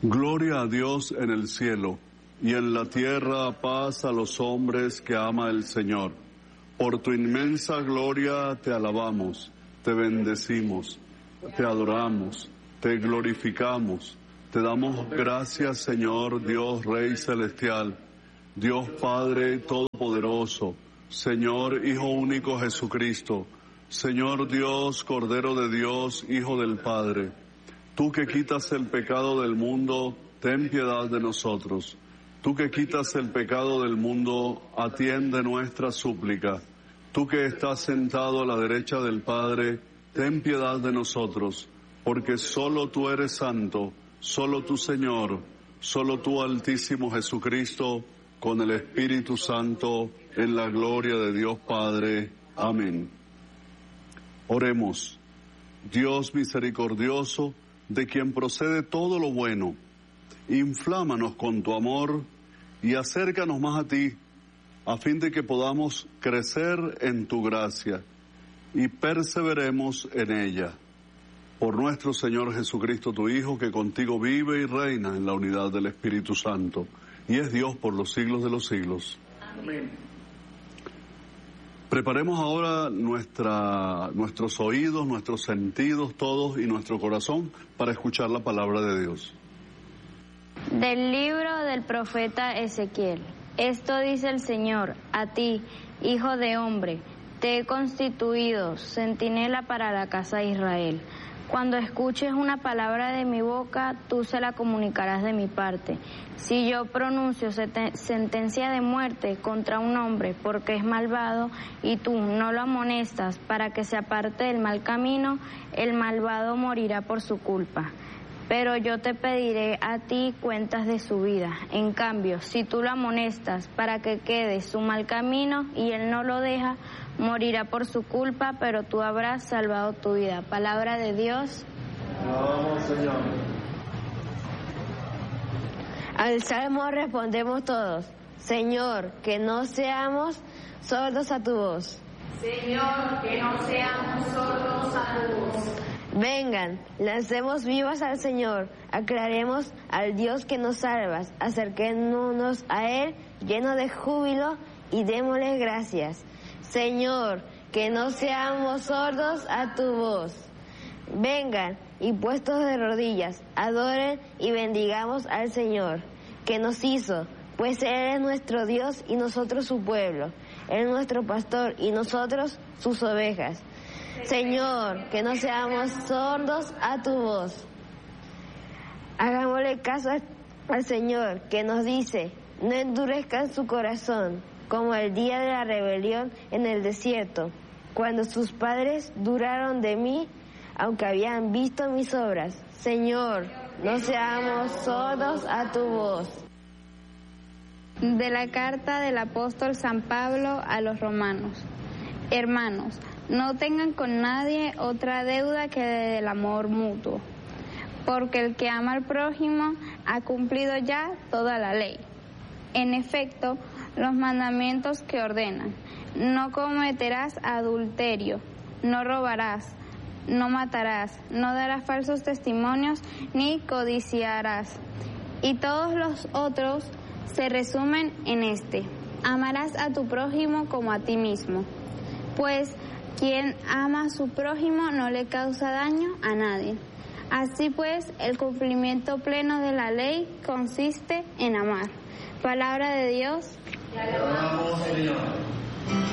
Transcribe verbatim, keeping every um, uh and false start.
Gloria a Dios en el cielo, y en la tierra paz a los hombres que ama el Señor. Por tu inmensa gloria te alabamos, te bendecimos, te adoramos, te glorificamos. Te damos gracias, Señor Dios Rey Celestial, Dios Padre Todopoderoso, Señor Hijo Único Jesucristo, Señor Dios, Cordero de Dios, Hijo del Padre. Tú que quitas el pecado del mundo, ten piedad de nosotros. Tú que quitas el pecado del mundo, atiende nuestra súplica. Tú que estás sentado a la derecha del Padre, ten piedad de nosotros, porque solo tú eres santo, solo tú, Señor, solo tú, Altísimo Jesucristo, con el Espíritu Santo, en la gloria de Dios Padre. Amén. Oremos. Dios misericordioso, de quien procede todo lo bueno, inflámanos con tu amor y acércanos más a ti, a fin de que podamos crecer en tu gracia y perseveremos en ella. Por nuestro Señor Jesucristo, tu Hijo, que contigo vive y reina en la unidad del Espíritu Santo, y es Dios por los siglos de los siglos. Amén. Preparemos ahora nuestra, nuestros oídos, nuestros sentidos todos y nuestro corazón para escuchar la palabra de Dios. Del libro del profeta Ezequiel. Esto dice el Señor: a ti, hijo de hombre, te he constituido centinela para la casa de Israel. Cuando escuches una palabra de mi boca, tú se la comunicarás de mi parte. Si yo pronuncio sentencia de muerte contra un hombre porque es malvado y tú no lo amonestas para que se aparte del mal camino, el malvado morirá por su culpa. Pero yo te pediré a ti cuentas de su vida. En cambio, si tú lo amonestas para que quede su mal camino y él no lo deja, morirá por su culpa, pero tú habrás salvado tu vida. Palabra de Dios. Alabamos, Señor. Al salmo respondemos todos: Señor, que no seamos sordos a tu voz. Señor, que no seamos sordos a tu voz. Vengan, lancemos vivas al Señor, aclaremos al Dios que nos salvas, acerquémonos a Él lleno de júbilo y démosle gracias. Señor, que no seamos sordos a tu voz. Vengan y puestos de rodillas, adoren y bendigamos al Señor, que nos hizo, pues Él es nuestro Dios y nosotros su pueblo. Él es nuestro pastor y nosotros sus ovejas. Señor, que no seamos sordos a tu voz. Hagámosle caso al Señor, que nos dice: no endurezcan su corazón, como el día de la rebelión en el desierto, cuando sus padres duraron de mí, aunque habían visto mis obras. Señor, no seamos sordos a tu voz. De la carta del apóstol San Pablo a los romanos. Hermanos, no tengan con nadie otra deuda que del amor mutuo, porque el que ama al prójimo ha cumplido ya toda la ley. En efecto, los mandamientos que ordenan: no cometerás adulterio, no robarás, no matarás, no darás falsos testimonios, ni codiciarás. Y todos los otros se resumen en este: amarás a tu prójimo como a ti mismo. Pues quien ama a su prójimo no le causa daño a nadie. Así pues, el cumplimiento pleno de la ley consiste en amar. Palabra de Dios. Te alabamos, Señor.